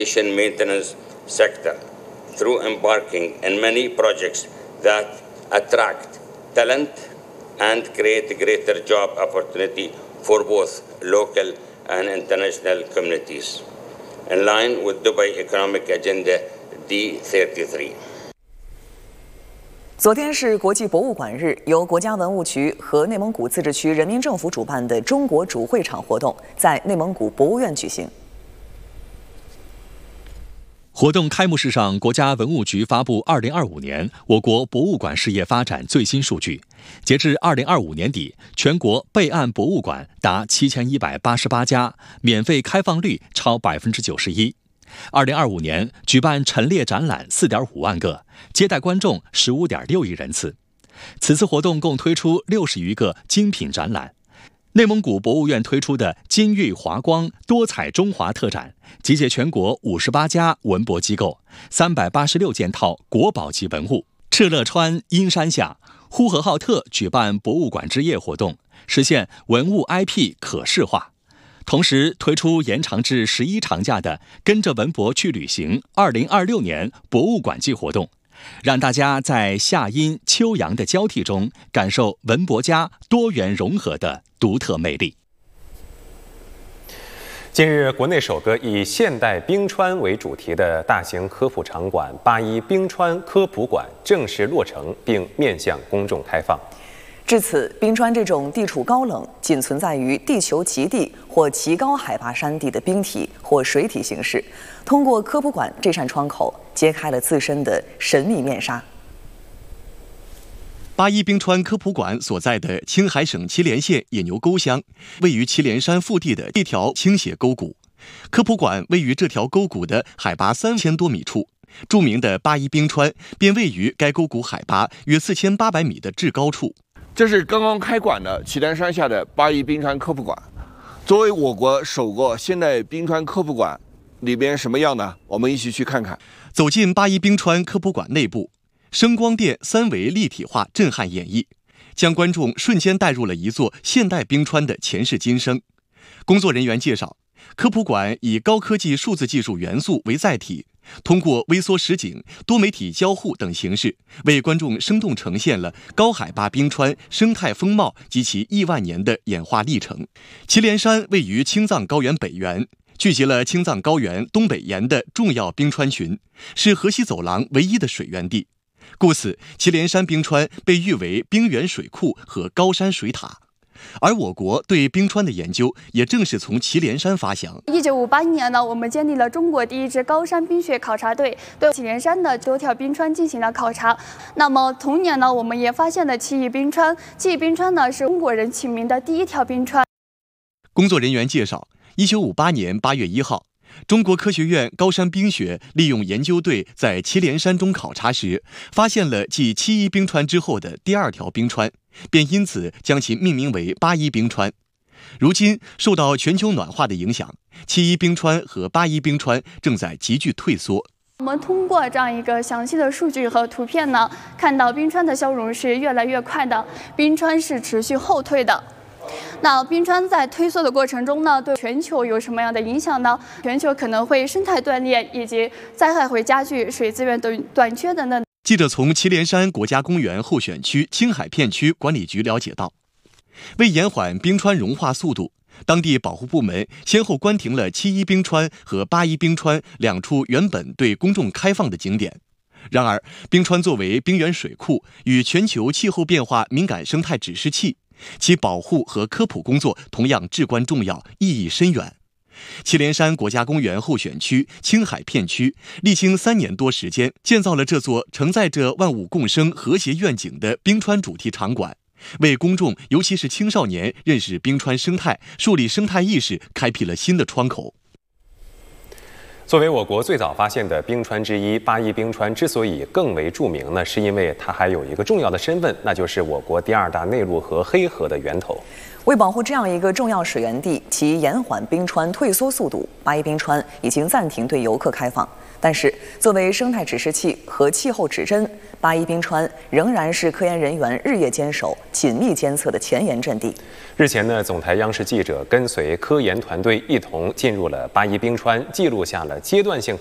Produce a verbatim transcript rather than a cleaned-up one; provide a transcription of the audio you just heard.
maintenance sector through embarking in many projects that attract talent and create greater job opportunity for both local and international communities, in line with Dubai Economic Agenda D thirty-three。 昨天是国际博物馆日，由国家文物局和内蒙古自治区人民政府主办的中国主会场活动在内蒙古博物院举行。 活动开幕式上，国家文物局发布二零二五年我国博物馆事业发展最新数据。截至二零二五年底，全国备案博物馆达七千一百八十八家，免费开放率超百分之九十一。二零二五年举办陈列展览四点五万个，接待观众十五点六亿人次。此次活动共推出六十余个精品展览。内蒙古博物院推出的金玉华光多彩中华特展，集结全国五十八家文博机构、三百八十六件套国宝级文物。敕勒川阴山下，呼和浩特举办博物馆之夜活动，实现文物 I P 可视化。同时推出延长至十一长假的跟着文博去旅行二零二六年博物馆季活动，让大家在夏阴秋阳的交替中感受文博家多元融合的独特魅力。 近日，国内首个以现代冰川为主题的大型科普场馆八一冰川科普馆正式落成，并面向公众开放。 至此，冰川这种地处高冷、仅存在于地球极地或极高海拔山地的冰体或水体形式，通过科普馆这扇窗口，揭开了自身的神秘面纱。 八一冰川科普馆所在的青海省祁连县野牛沟乡，位于祁连山腹地的一条倾斜沟谷。科普馆位于这条沟谷的海拔三千多米处，著名的八一冰川便位于该沟谷海拔约四千八百米的至高处。 这是刚刚开馆的祁连山下的八一冰川科普馆，作为我国首个现代冰川科普馆，里边什么样呢？我们一起去看看。 走进八一冰川科普馆内部，声光电三维立体化震撼演绎，将观众瞬间带入了一座现代冰川的前世今生。工作人员介绍，科普馆以高科技数字技术元素为载体，通过微缩实景、多媒体交互等形式，为观众生动呈现了高海拔冰川生态风貌及其亿万年的演化历程。祁连山位于青藏高原北缘，聚集了青藏高原东北沿的重要冰川群，是河西走廊唯一的水源地。故此，祁连山冰川被誉为冰原水库和高山水塔。而我国对冰川的研究也正是从祁连山发祥。 一九五八年呢，我们建立了中国第一支高山冰雪考察队，对祁连山的多条冰川进行了考察。那么同年呢，我们也发现了七亿冰川。七亿冰川呢，是中国人起名的第一条冰川。 工作人员介绍，一九五八年八月一号，中国科学院高山冰学利用研究队在祁连山中考察时，发现了继七一冰川之后的第二条冰川，便因此将其命名为八一冰川。如今受到全球暖化的影响，七一冰川和八一冰川正在急剧退缩。 我们通过这样一个详细的数据和图片呢，看到冰川的消融是越来越快的，冰川是持续后退的。那冰川在退缩的过程中呢，对全球有什么样的影响呢？全球可能会生态断裂，以及灾害会加剧，水资源短短缺等等。 记者从祁连山国家公园候选区青海片区管理局了解到，为延缓冰川融化速度，当地保护部门先后关停了七一冰川和八一冰川两处原本对公众开放的景点。然而，冰川作为冰原水库与全球气候变化敏感生态指示器，其保护和科普工作同样至关重要，意义深远。祁连山国家公园候选区青海片区历经三年多时间，建造了这座承载着万物共生和谐愿景的冰川主题场馆，为公众尤其是青少年认识冰川生态、树立生态意识开辟了新的窗口。 作为我国最早发现的冰川之一，八一冰川之所以更为著名呢，是因为它还有一个重要的身份，那就是我国第二大内陆河黑河的源头。 为保护这样一个重要水源地，其延缓冰川退缩速度，八一冰川已经暂停对游客开放。但是，作为生态指示器和气候指针，八一冰川仍然是科研人员日夜坚守、紧密监测的前沿阵地。 日前呢，总台央视记者跟随科研团队一同进入了八一冰川，记录下了阶段性